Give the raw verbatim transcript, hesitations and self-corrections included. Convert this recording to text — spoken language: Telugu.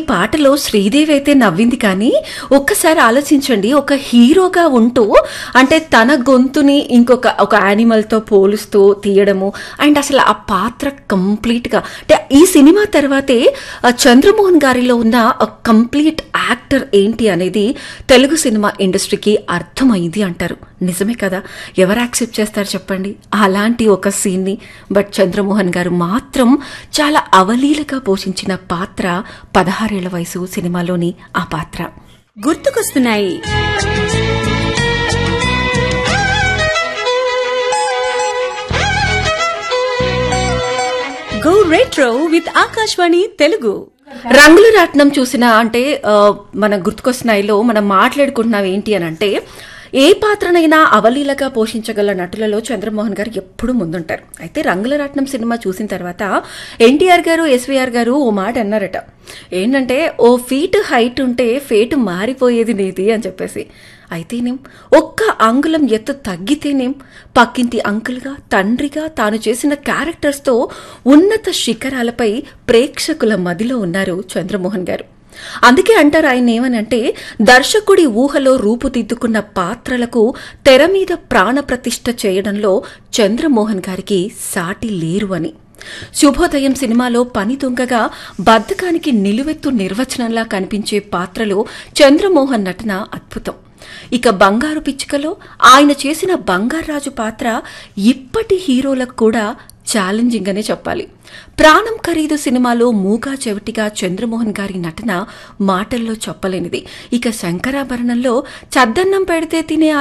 పాటలో శ్రీదేవి అయితే నవ్వింది కానీ ఒక్కసారి ఆలోచించండి, ఒక హీరోగా ఉంటూ అంటే తన గొంతుని ఇంకొక ఒక యానిమల్తో పోలుస్తూ తీయడము అండ్ అసలు ఆ పాత్ర కంప్లీట్గా అంటే ఈ సినిమా తర్వాతే చంద్రమోహన్ గారిలో ఉన్న కంప్లీట్ యాక్టర్ ఏంటి అనేది తెలుగు సినిమా ఇండస్ట్రీకి అర్థమైంది అంటారు. నిజమే కదా, ఎవరు యాక్సెప్ట్ చేస్తారు చెప్పండి అలాంటి ఒక సీన్ని. బట్ చంద్రమోహన్ గారు మాత్రం చాలా అవలీలగా పోషించిన పాత్ర పదహారేళ్ల వయసు సినిమాలోని ఆ పాత్ర. గుర్తుకొస్తున్నాయి go retro with Akashvani Telugu. రంగుల రాట్నం చూసినా అంటే మన గుర్తుకొస్తున్నాయిలో మనం మాట్లాడుకుంటున్నాం ఏంటి అని అంటే, ఏ పాత్రనైనా అవలీలగా పోషించగల నటులలో చంద్రమోహన్ గారు ఎప్పుడూ ముందుంటారు. అయితే రంగుల రాట్నం సినిమా చూసిన తర్వాత ఎన్టీఆర్ గారు ఎస్వీఆర్ గారు ఓ మాట అన్నారట, ఏంటంటే ఓ ఫీట్ హైట్ ఉంటే ఫేటు మారిపోయేది నీది అని చెప్పేసి. అయితేనేం ఒక్క అంగుళం ఎత్తు తగ్గితేనేం పక్కింటి అంకుల్గా తండ్రిగా తాను చేసిన క్యారెక్టర్స్తో ఉన్నత శిఖరాలపై ప్రేక్షకుల మదిలో ఉన్నారు చంద్రమోహన్ గారు. అందుకే అంటారు ఆయన ఏమనంటే, దర్శకుడి ఊహలో రూపుదిద్దుకున్న పాత్రలకు తెర మీద ప్రాణప్రతిష్ఠ చేయడంలో చంద్రమోహన్ గారికి సాటి లేరు అని. శుభోదయం సినిమాలో పని దొంగగా బద్ధకానికి నిలువెత్తు నిర్వచనంలా కనిపించే పాత్రలో చంద్రమోహన్ నటన అద్భుతం. ఇక బంగారు పిచ్చుకలో ఆయన చేసిన బంగారాజు పాత్ర ఇప్పటి హీరోలకు కూడా ఛాలెంజింగ్ అనే చెప్పాలి. ప్రాణం ఖరీదు సినిమాలో మూగా చెవిటిగా చంద్రమోహన్ గారి నటన మాటల్లో చెప్పలేనిది. ఇక శంకరాభరణంలో చద్దన్నం పెడితే తినే